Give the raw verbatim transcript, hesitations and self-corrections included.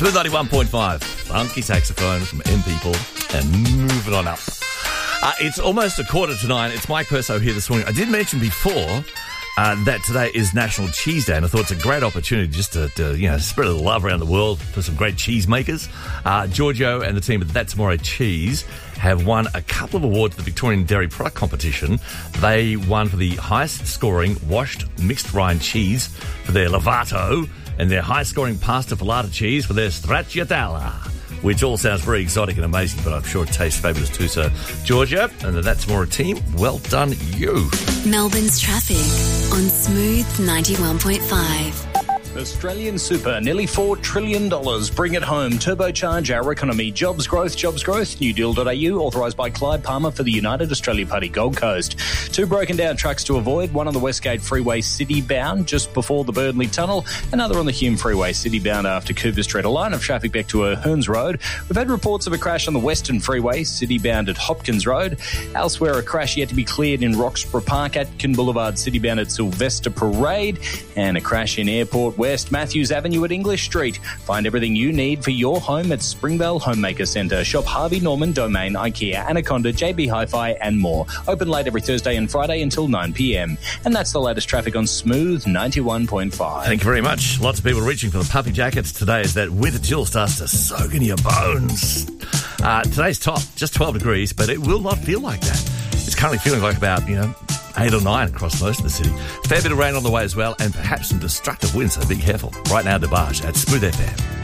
Smooth ninety-one point five. Funky saxophone from M People and moving on up. Uh, it's almost a quarter to nine. It's Mike Perso here this morning. I did mention before uh, that today is National Cheese Day, and I thought it's a great opportunity just to, to you know, spread a little love around the world for some great cheese makers. Uh, Giorgio and the team at That's More Cheese have won a couple of awards at the Victorian Dairy Product Competition. They won for the highest scoring washed mixed rind cheese for their Lavato and their high scoring pasta filata cheese for their Stracciatella, which all sounds very exotic and amazing, but I'm sure it tastes fabulous too. So, Georgia and the That's More team, well done you. Melbourne's traffic on Smooth ninety-one point five. Australian Super, nearly four trillion dollars. Bring it home. Turbocharge our economy. Jobs growth, jobs growth. New Deal dot a u, authorised by Clyde Palmer for the United Australia Party Gold Coast. Two broken down trucks to avoid. One on the Westgate Freeway city bound just before the Burnley Tunnel. Another on the Hume Freeway city bound after Cooper Street. A line of traffic back to Hearns Road. We've had reports of a crash on the Western Freeway city bound at Hopkins Road. Elsewhere, a crash yet to be cleared in Roxburgh Park, Atkin Boulevard city bound at Sylvester Parade. And a crash in Airport West Matthews Avenue at English Street. Find everything you need for your home at Springvale Homemaker Centre. Shop Harvey Norman, Domain, IKEA, Anaconda, J B Hi-Fi and more. Open late every Thursday and Friday until nine p m. And that's the latest traffic on Smooth ninety-one point five. Thank you very much. Lots of people reaching for the puffy jackets today as that winter chill starts to soak into your bones. Uh, today's top, just twelve degrees, but it will not feel like that. It's currently feeling like about, you know, eight or nine across most of the city. Fair bit of rain on the way as well, and perhaps some destructive winds, so be careful. Right now, DeBarge at Smooth F M.